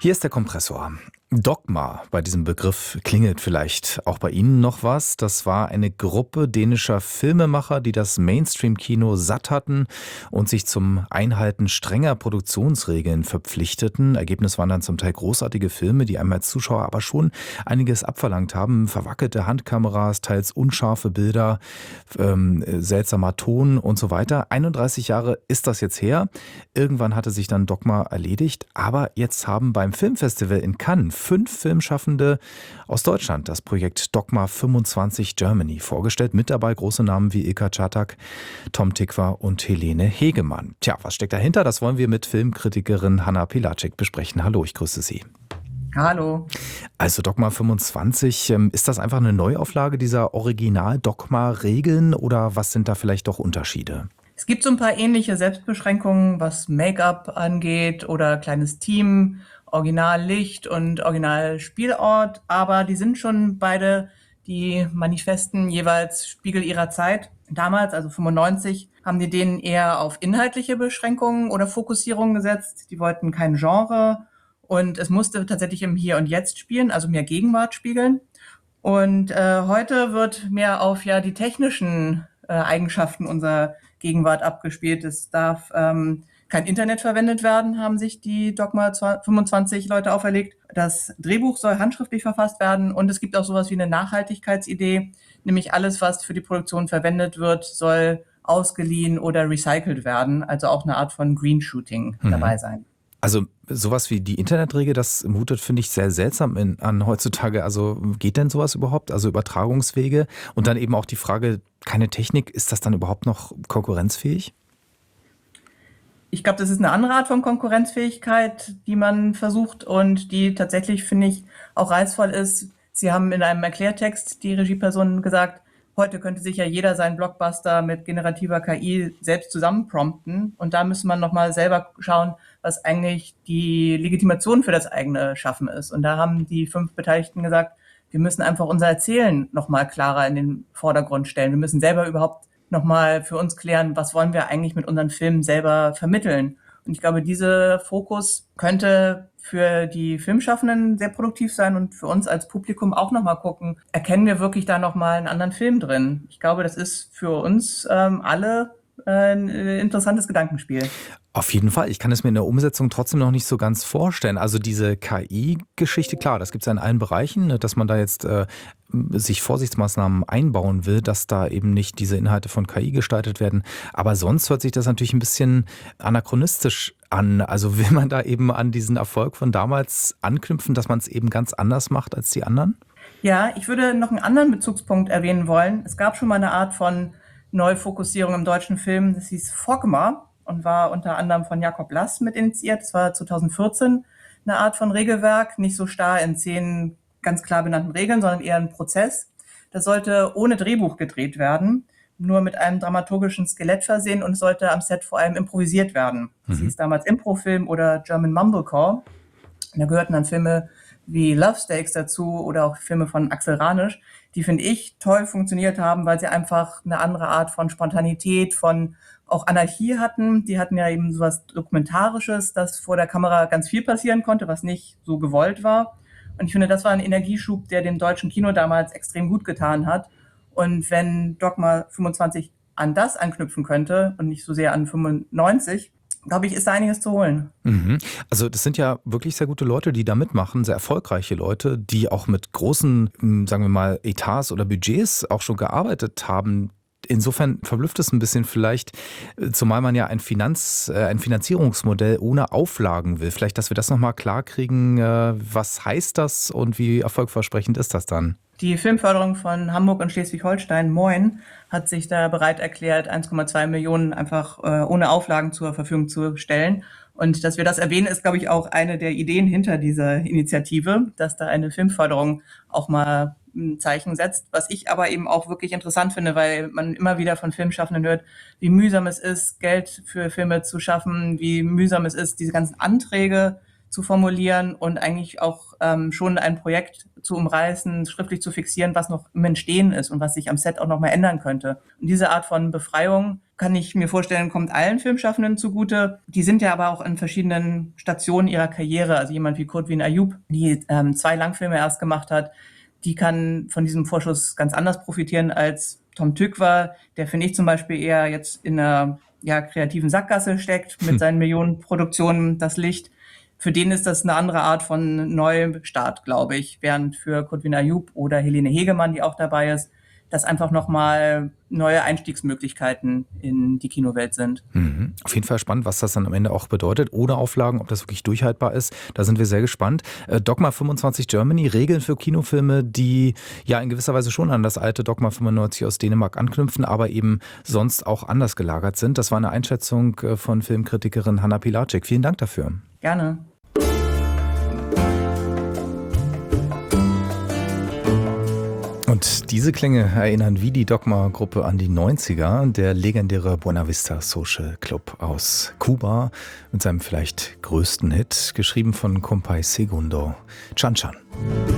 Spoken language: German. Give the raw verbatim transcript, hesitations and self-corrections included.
Hier ist der Kompressor. Dogma, bei diesem Begriff klingelt vielleicht auch bei Ihnen noch was. Das war eine Gruppe dänischer Filmemacher, die das Mainstream-Kino satt hatten und sich zum Einhalten strenger Produktionsregeln verpflichteten. Ergebnis waren dann zum Teil großartige Filme, die einem als Zuschauer aber schon einiges abverlangt haben. Verwackelte Handkameras, teils unscharfe Bilder, ähm, seltsamer Ton und so weiter. einunddreißig Jahre ist das jetzt her. Irgendwann hatte sich dann Dogma erledigt, aber jetzt haben beim Filmfestival in Cannes fünf Filmschaffende aus Deutschland das Projekt Dogma fünfundzwanzig Germany vorgestellt. Mit dabei große Namen wie Ilka Czatak, Tom Tykwer und Helene Hegemann. Tja, was steckt dahinter? Das wollen wir mit Filmkritikerin Hanna Pilacic besprechen. Hallo, ich grüße Sie. Hallo. Also Dogma fünfundzwanzig, ist das einfach eine Neuauflage dieser Original-Dogma-Regeln oder was sind da vielleicht doch Unterschiede? Es gibt so ein paar ähnliche Selbstbeschränkungen, was Make-up angeht oder kleines Team, Originallicht und Originalspielort, aber die sind schon beide die Manifesten jeweils Spiegel ihrer Zeit. Damals, also fünfundneunzig, haben die denen eher auf inhaltliche Beschränkungen oder Fokussierungen gesetzt. Die wollten kein Genre und es musste tatsächlich im Hier und Jetzt spielen, also mehr Gegenwart spiegeln. Und äh, heute wird mehr auf ja die technischen äh, Eigenschaften unserer Gegenwart abgespielt. Es darf ähm, kein Internet verwendet werden, haben sich die Dogma fünfundzwanzig Leute auferlegt. Das Drehbuch soll handschriftlich verfasst werden und es gibt auch sowas wie eine Nachhaltigkeitsidee, nämlich alles, was für die Produktion verwendet wird, soll ausgeliehen oder recycelt werden, also auch eine Art von Greenshooting mhm. dabei sein. Also sowas wie die Internetregel, das mutet, finde ich, sehr seltsam in, an heutzutage. Also geht denn sowas überhaupt? Also Übertragungswege und dann eben auch die Frage, keine Technik, ist das dann überhaupt noch konkurrenzfähig? Ich glaube, das ist eine andere Art von Konkurrenzfähigkeit, die man versucht und die tatsächlich, finde ich, auch reizvoll ist. Sie haben in einem Erklärtext, die Regieperson, gesagt, heute könnte sich ja jeder seinen Blockbuster mit generativer K I selbst zusammenprompten. Und da müsste man nochmal selber schauen, was eigentlich die Legitimation für das eigene Schaffen ist. Und da haben die fünf Beteiligten gesagt, wir müssen einfach unser Erzählen nochmal klarer in den Vordergrund stellen. Wir müssen selber überhaupt nochmal für uns klären, was wollen wir eigentlich mit unseren Filmen selber vermitteln. Und ich glaube, dieser Fokus könnte für die Filmschaffenden sehr produktiv sein und für uns als Publikum auch nochmal gucken, erkennen wir wirklich da nochmal einen anderen Film drin? Ich glaube, das ist für uns ähm, alle äh, ein interessantes Gedankenspiel. Auf jeden Fall. Ich kann es mir in der Umsetzung trotzdem noch nicht so ganz vorstellen. Also diese K I-Geschichte, klar, das gibt es ja in allen Bereichen, dass man da jetzt äh, sich Vorsichtsmaßnahmen einbauen will, dass da eben nicht diese Inhalte von K I gestaltet werden. Aber sonst hört sich das natürlich ein bisschen anachronistisch an. Also will man da eben an diesen Erfolg von damals anknüpfen, dass man es eben ganz anders macht als die anderen? Ja, ich würde noch einen anderen Bezugspunkt erwähnen wollen. Es gab schon mal eine Art von Neufokussierung im deutschen Film, das hieß Fogma und war unter anderem von Jakob Lass mit initiiert. Das war zweitausendvierzehn eine Art von Regelwerk, nicht so starr in zehn ganz klar benannten Regeln, sondern eher ein Prozess. Das sollte ohne Drehbuch gedreht werden, nur mit einem dramaturgischen Skelett versehen und es sollte am Set vor allem improvisiert werden. Das mhm. hieß damals Improfilm oder German Mumblecore. Und da gehörten dann Filme wie Love Stakes dazu oder auch Filme von Axel Ranisch, die, finde ich, toll funktioniert haben, weil sie einfach eine andere Art von Spontanität, von auch Anarchie hatten. Die hatten ja eben sowas Dokumentarisches, dass vor der Kamera ganz viel passieren konnte, was nicht so gewollt war. Und ich finde, das war ein Energieschub, der dem deutschen Kino damals extrem gut getan hat. Und wenn Dogma fünfundzwanzig an das anknüpfen könnte und nicht so sehr an fünfundneunzig, glaube ich, ist da einiges zu holen. Mhm. Also das sind ja wirklich sehr gute Leute, die da mitmachen, sehr erfolgreiche Leute, die auch mit großen, sagen wir mal, Etats oder Budgets auch schon gearbeitet haben. Insofern verblüfft es ein bisschen vielleicht, zumal man ja ein Finanz, ein Finanzierungsmodell ohne Auflagen will. Vielleicht, dass wir das nochmal klar kriegen, was heißt das und wie erfolgversprechend ist das dann? Die Filmförderung von Hamburg und Schleswig-Holstein, Moin, hat sich da bereit erklärt, eins Komma zwei Millionen einfach äh, ohne Auflagen zur Verfügung zu stellen. Und dass wir das erwähnen, ist, glaube ich, auch eine der Ideen hinter dieser Initiative, dass da eine Filmförderung auch mal ein Zeichen setzt. Was ich aber eben auch wirklich interessant finde, weil man immer wieder von Filmschaffenden hört, wie mühsam es ist, Geld für Filme zu schaffen, wie mühsam es ist, diese ganzen Anträge zu formulieren und eigentlich auch ähm, schon ein Projekt zu umreißen, schriftlich zu fixieren, was noch im Entstehen ist und was sich am Set auch noch mal ändern könnte. Und diese Art von Befreiung, kann ich mir vorstellen, kommt allen Filmschaffenden zugute. Die sind ja aber auch in verschiedenen Stationen ihrer Karriere. Also jemand wie Kurtwin Ayub, die ähm, zwei Langfilme erst gemacht hat, die kann von diesem Vorschuss ganz anders profitieren als Tom Tykwer, der, finde ich, zum Beispiel eher jetzt in einer ja, kreativen Sackgasse steckt mit seinen Millionenproduktionen, das Licht. Für den ist das eine andere Art von Neustart, glaube ich. Während für Kurtwin Ayub oder Helene Hegemann, die auch dabei ist, das einfach nochmal neue Einstiegsmöglichkeiten in die Kinowelt sind. Mhm. Auf jeden Fall spannend, was das dann am Ende auch bedeutet. Ohne Auflagen, ob das wirklich durchhaltbar ist. Da sind wir sehr gespannt. Äh, Dogma fünfundzwanzig Germany, Regeln für Kinofilme, die ja in gewisser Weise schon an das alte Dogma fünfundneunzig aus Dänemark anknüpfen, aber eben sonst auch anders gelagert sind. Das war eine Einschätzung von Filmkritikerin Hanna Pilaczek. Vielen Dank dafür. Gerne. Und diese Klänge erinnern wie die Dogma-Gruppe an die neunziger. Der legendäre Buena Vista Social Club aus Kuba mit seinem vielleicht größten Hit, geschrieben von Compay Segundo, Chan Chan.